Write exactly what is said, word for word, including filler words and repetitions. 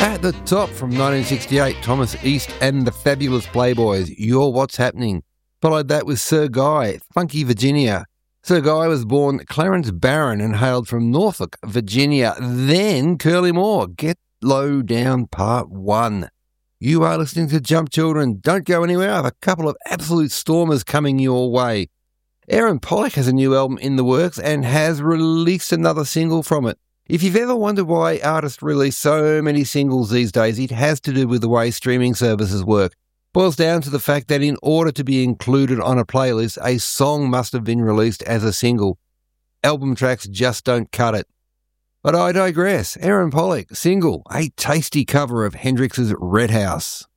At the top from nineteen sixty-eight, Thomas East and the Fabulous Playboys, You're What's Happening. Followed that with Sir Guy, Funky Virginia. Sir Guy was born Clarence Barron and hailed from Norfolk, Virginia. Then Curly Moore, Get Low Down Part one. You are listening to Jump Children. Don't go anywhere. I have a couple of absolute stormers coming your way. Aaron Pollock has a new album in the works and has released another single from it. If you've ever wondered why artists release so many singles these days, it has to do with the way streaming services work. Boils down to the fact that in order to be included on a playlist, a song must have been released as a single. Album tracks just don't cut it. But I digress. Aaron Pollock, single, a tasty cover of Hendrix's Red House.